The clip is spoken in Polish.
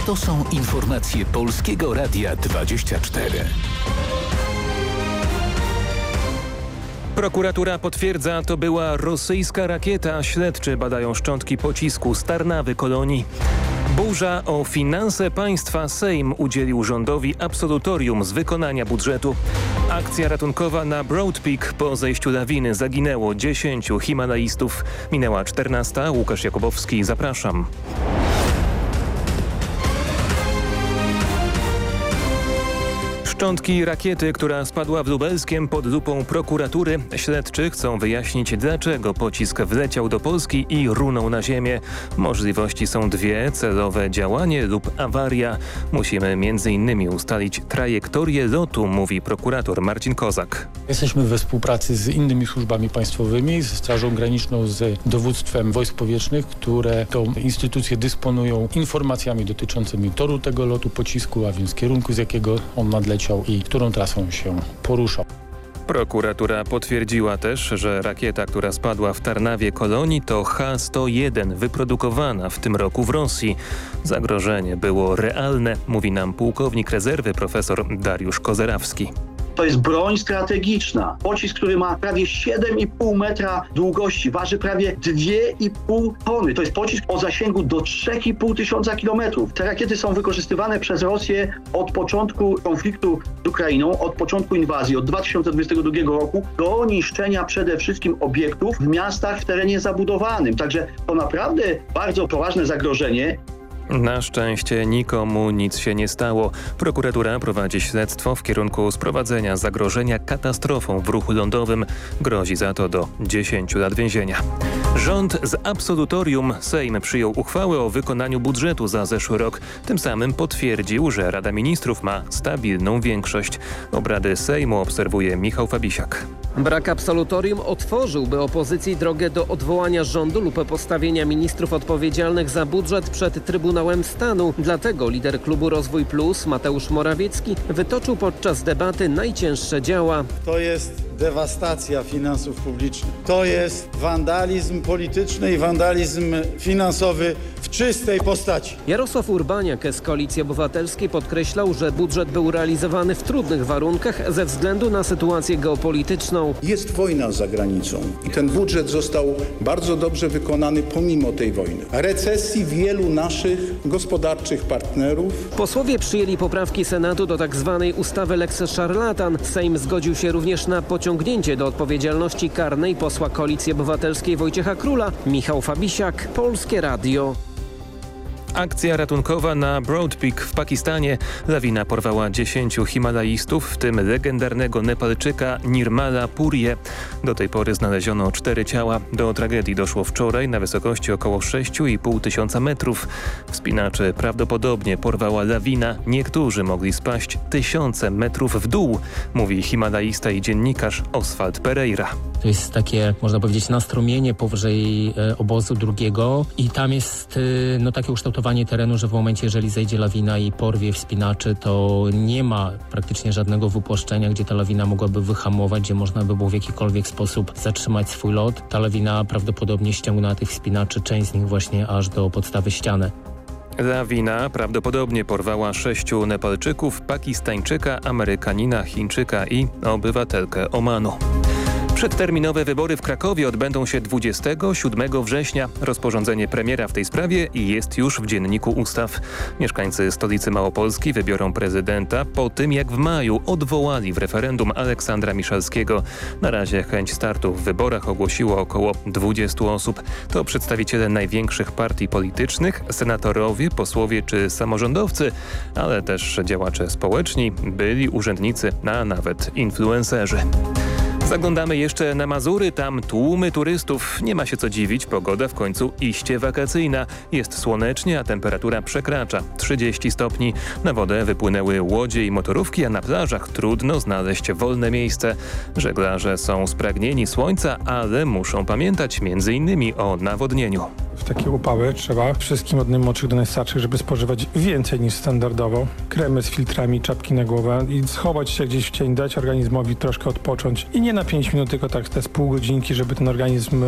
To są informacje Polskiego Radia 24. Prokuratura potwierdza, to była rosyjska rakieta. Śledczy badają szczątki pocisku z Tarnawy Kolonii. Burza o finanse państwa. Sejm udzielił rządowi absolutorium z wykonania budżetu. Akcja ratunkowa na Broad Peak. Po zejściu lawiny zaginęło 10 himalaistów. Minęła 14. Łukasz Jakubowski, zapraszam. Szczątki rakiety, która spadła w Lubelskiem, pod lupą prokuratury. Śledczy chcą wyjaśnić, dlaczego pocisk wleciał do Polski i runął na ziemię. Możliwości są dwie: celowe działanie lub awaria. Musimy m.in. ustalić trajektorię lotu, mówi prokurator Marcin Kozak. Jesteśmy we współpracy z innymi służbami państwowymi, ze Strażą Graniczną, z dowództwem wojsk powietrznych, które to instytucje dysponują informacjami dotyczącymi toru tego lotu pocisku, a więc kierunku, z jakiego on nadleciał i którą trasą się poruszał. Prokuratura potwierdziła też, że rakieta, która spadła w Tarnawie Kolonii, to H-101, wyprodukowana w tym roku w Rosji. Zagrożenie było realne, mówi nam pułkownik rezerwy profesor Dariusz Kozerawski. To jest broń strategiczna. Pocisk, który ma prawie 7,5 metra długości, waży prawie 2,5 tony. To jest pocisk o zasięgu do 3,5 tysiąca kilometrów. Te rakiety są wykorzystywane przez Rosję od początku konfliktu z Ukrainą, od początku inwazji, od 2022 roku do niszczenia przede wszystkim obiektów w miastach w terenie zabudowanym. Także to naprawdę bardzo poważne zagrożenie. Na szczęście nikomu nic się nie stało. Prokuratura prowadzi śledztwo w kierunku sprowadzenia zagrożenia katastrofą w ruchu lądowym. Grozi za to do 10 lat więzienia. Rząd z absolutorium. Sejm przyjął uchwałę o wykonaniu budżetu za zeszły rok. Tym samym potwierdził, że Rada Ministrów ma stabilną większość. Obrady Sejmu obserwuje Michał Fabisiak. Brak absolutorium otworzyłby opozycji drogę do odwołania rządu lub postawienia ministrów odpowiedzialnych za budżet przed Trybunałem Stanu. Dlatego lider klubu Rozwój Plus, Mateusz Morawiecki, wytoczył podczas debaty najcięższe działa. To jest dewastacja finansów publicznych. To jest wandalizm polityczny i wandalizm finansowy w czystej postaci. Jarosław Urbaniak z Koalicji Obywatelskiej podkreślał, że budżet był realizowany w trudnych warunkach ze względu na sytuację geopolityczną. Jest wojna za granicą i ten budżet został bardzo dobrze wykonany pomimo tej wojny. Recesji wielu naszych gospodarczych partnerów. Posłowie przyjęli poprawki Senatu do tzw. ustawy Lex Szarlatan. Sejm zgodził się również na pociągnięcie do odpowiedzialności karnej posła Koalicji Obywatelskiej Wojciecha Króla. Michał Fabisiak, Polskie Radio. Akcja ratunkowa na Broad Peak w Pakistanie. Lawina porwała 10 himalaistów, w tym legendarnego Nepalczyka Nirmala Purje. Do tej pory znaleziono 4 ciała. Do tragedii doszło wczoraj na wysokości około 6,5 tysiąca metrów. Wspinaczy prawdopodobnie porwała lawina. Niektórzy mogli spaść tysiące metrów w dół, mówi himalaista i dziennikarz Oswald Pereira. To jest takie, można powiedzieć, nastrumienie powyżej obozu drugiego i tam jest takie ukształtowanie terenu, że w momencie, jeżeli zejdzie lawina i porwie wspinaczy, to nie ma praktycznie żadnego wypłaszczenia, gdzie ta lawina mogłaby wyhamować, gdzie można by było w jakikolwiek sposób zatrzymać swój lot. Ta lawina prawdopodobnie ściągnęła tych wspinaczy, część z nich właśnie aż do podstawy ściany. Lawina prawdopodobnie porwała 6 Nepalczyków, Pakistańczyka, Amerykanina, Chińczyka i obywatelkę Omanu. Przedterminowe wybory w Krakowie odbędą się 27 września. Rozporządzenie premiera w tej sprawie jest już w Dzienniku Ustaw. Mieszkańcy stolicy Małopolski wybiorą prezydenta po tym, jak w maju odwołali w referendum Aleksandra Miszalskiego. Na razie chęć startu w wyborach ogłosiło około 20 osób. To przedstawiciele największych partii politycznych, senatorowie, posłowie czy samorządowcy, ale też działacze społeczni, byli urzędnicy, a nawet influencerzy. Zaglądamy jeszcze na Mazury, tam tłumy turystów. Nie ma się co dziwić, pogoda w końcu iście wakacyjna. Jest słonecznie, a temperatura przekracza 30 stopni. Na wodę wypłynęły łodzie i motorówki, a na plażach trudno znaleźć wolne miejsce. Żeglarze są spragnieni słońca, ale muszą pamiętać m.in. o nawodnieniu. W takie upały trzeba wszystkim odnym moczych do najstarszych, żeby spożywać więcej niż standardowo. Kremy z filtrami, czapki na głowę i schować się gdzieś w cień, dać organizmowi troszkę odpocząć. I nie na 5 minut, tylko tak te z pół godzinki, żeby ten organizm